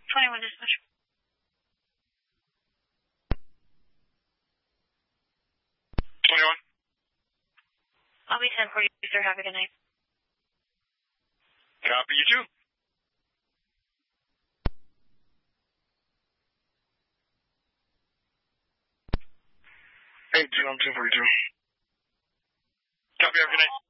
21 dispatch. I'll be 10 for you, sir. Have a good night. Copy, you too. Hey, I'm 1042. Copy, have a good night.